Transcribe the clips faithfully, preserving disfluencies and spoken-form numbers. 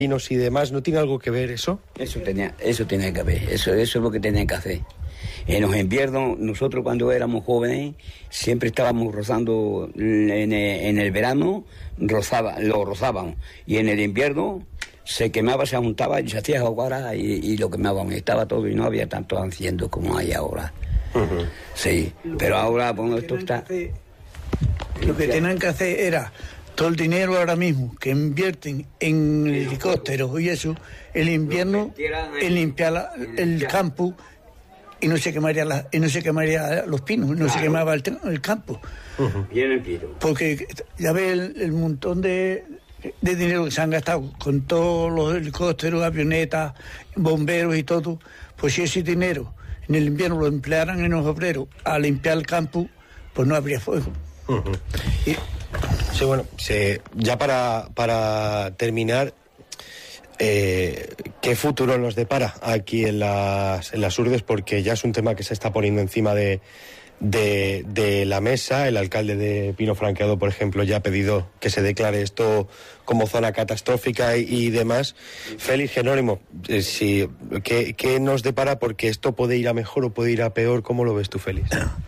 y demás, ¿no tiene algo que ver eso? Eso tenía, eso tenía que ver, eso, eso es lo que tenía que hacer. En los inviernos, nosotros cuando éramos jóvenes, siempre estábamos rozando, en el, en el verano rozaba, lo rozábamos, y en el invierno se quemaba, se juntaba y se hacía hoguera y, y lo quemaban, estaba todo y no había tanto haciendo como hay ahora. Uh-huh. Sí, pero ahora, bueno, esto está... Lo que tenían que hacer era todo el dinero ahora mismo que invierten en helicópteros y eso, el invierno, en limpiar la, el campo y no se quemaría la, y no se quemaría los pinos, no claro. se quemaba el, el campo. Uh-huh. Bien el pino. Porque ya ves el, el montón de, de dinero que se han gastado con todos los helicópteros, avionetas, bomberos y todo, pues si ese dinero en el invierno lo emplearan en los obreros a limpiar el campo, pues no habría fuego. Uh-huh. Y, sí, bueno, sí, ya para, para terminar, eh, ¿qué futuro nos depara aquí en las, en las Urdes? Porque ya es un tema que se está poniendo encima de, de, de la mesa. El alcalde de Pino Franqueado, por ejemplo, ya ha pedido que se declare esto como zona catastrófica y, y demás. Félix Jerónimo, eh, si, ¿qué, ¿qué nos depara? Porque esto puede ir a mejor o puede ir a peor. ¿Cómo lo ves tú, Félix?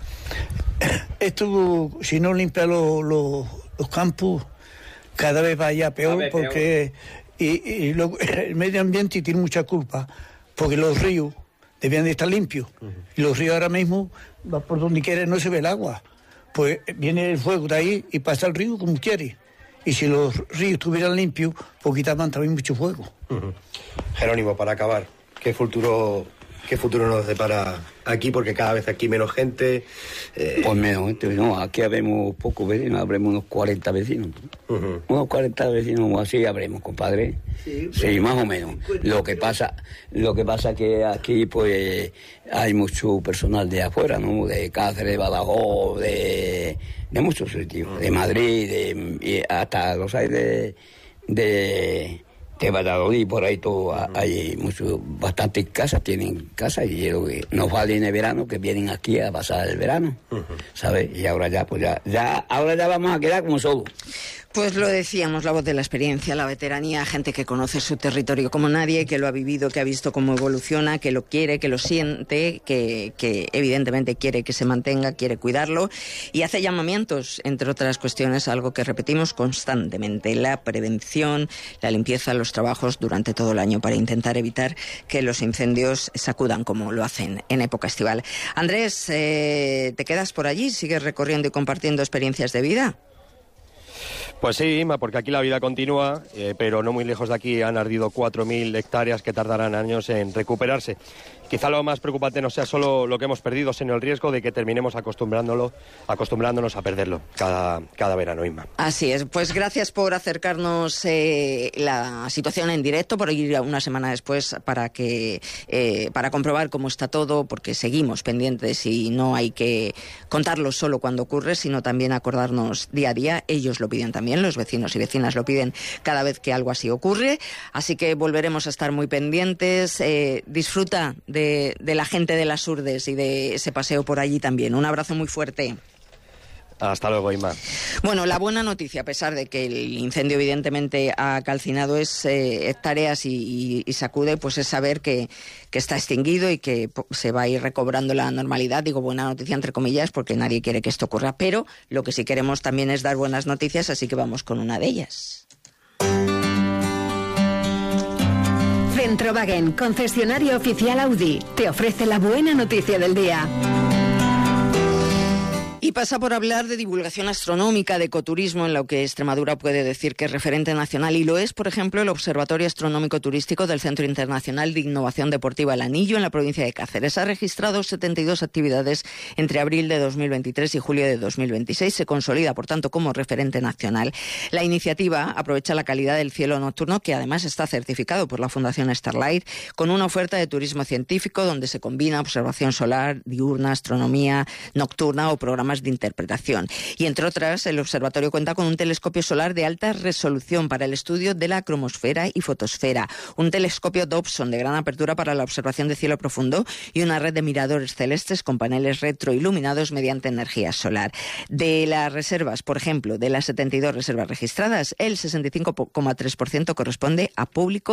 Esto, si no limpia los, los, los campos, cada vez vaya peor, ver, porque peor. Y, y lo, el medio ambiente tiene mucha culpa, porque los ríos debían de estar limpios, uh-huh. y los ríos ahora mismo, va por donde quiera, no se ve el agua, pues viene el fuego de ahí y pasa el río como quiere, y si los ríos estuvieran limpios, pues quitaban también mucho fuego. Uh-huh. Jerónimo, para acabar, ¿qué futuro... ¿Qué futuro nos depara aquí? Porque cada vez aquí menos gente. Eh... Pues menos gente, no, aquí habremos pocos vecinos, habremos unos cuarenta vecinos. Uh-huh. Unos cuarenta vecinos o así habremos, compadre. Sí, sí, más o menos. Lo que pasa, lo que pasa que aquí pues hay mucho personal de afuera, ¿no? De Cáceres, de Badajoz, de, de muchos sitios, uh-huh. de Madrid, de, hasta los hay de. de de Valladolid, por ahí todo, uh-huh. hay mucho, bastantes casas, tienen casas y lo que nos vale en el verano, que vienen aquí a pasar el verano, uh-huh. ¿sabes? Y ahora ya, pues ya, ya, ahora ya vamos a quedar como solos. Pues lo decíamos, la voz de la experiencia, la veteranía, gente que conoce su territorio como nadie, que lo ha vivido, que ha visto cómo evoluciona, que lo quiere, que lo siente, que, que evidentemente quiere que se mantenga, quiere cuidarlo y hace llamamientos, entre otras cuestiones, algo que repetimos constantemente, la prevención, la limpieza, los trabajos durante todo el año para intentar evitar que los incendios sacudan como lo hacen en época estival. Andrés, eh, ¿te quedas por allí? ¿Sigues recorriendo y compartiendo experiencias de vida? Pues sí, Inma, porque aquí la vida continúa, eh, pero no muy lejos de aquí han ardido cuatro mil hectáreas que tardarán años en recuperarse. Quizá lo más preocupante no sea solo lo que hemos perdido, sino el riesgo de que terminemos acostumbrándolo, acostumbrándonos a perderlo cada, cada verano, Inma. Así es, pues gracias por acercarnos eh, la situación en directo, por ir una semana después para que eh, para comprobar cómo está todo, porque seguimos pendientes y no hay que contarlo solo cuando ocurre, sino también acordarnos día a día. Ellos lo piden también, los vecinos y vecinas lo piden cada vez que algo así ocurre, así que volveremos a estar muy pendientes. Eh, disfruta de De, de la gente de las Urdes y de ese paseo por allí también. Un abrazo muy fuerte. Hasta luego, Inma. Bueno, la buena noticia, a pesar de que el incendio evidentemente ha calcinado es eh, hectáreas y, y, y sacude, pues es saber que, que está extinguido y que se va a ir recobrando la normalidad. Digo buena noticia entre comillas porque nadie quiere que esto ocurra, pero lo que sí queremos también es dar buenas noticias, así que vamos con una de ellas. Centrowagen, concesionario oficial Audi, te ofrece la buena noticia del día. Y pasa por hablar de divulgación astronómica, de ecoturismo, en lo que Extremadura puede decir que es referente nacional. Y lo es, por ejemplo, el Observatorio Astronómico Turístico del Centro Internacional de Innovación Deportiva El Anillo, en la provincia de Cáceres. Ha registrado setenta y dos actividades entre abril de dos mil veintitrés y julio de dos mil veintiséis. Se consolida, por tanto, como referente nacional. La iniciativa aprovecha la calidad del cielo nocturno, que además está certificado por la Fundación Starlight, con una oferta de turismo científico donde se combina observación solar, diurna, astronomía nocturna o programas de interpretación. Y entre otras, el observatorio cuenta con un telescopio solar de alta resolución para el estudio de la cromosfera y fotosfera, un telescopio Dobson de gran apertura para la observación de cielo profundo y una red de miradores celestes con paneles retroiluminados mediante energía solar. De las reservas, por ejemplo, de las setenta y dos reservas registradas, el sesenta y cinco coma tres por ciento corresponde a público